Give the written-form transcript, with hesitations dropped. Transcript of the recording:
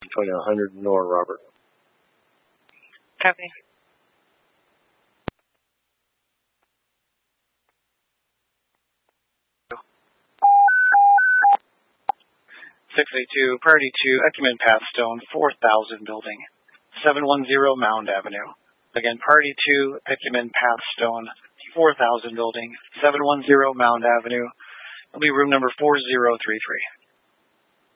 Tony 100 Nora Robert. Copy. Priority 2, Ecumen Pathstone, 4000 building, 710 Mound Avenue. Again, Priority 2, Ecumen Pathstone, 4000 building, 710 Mound Avenue. It'll be room number 4033.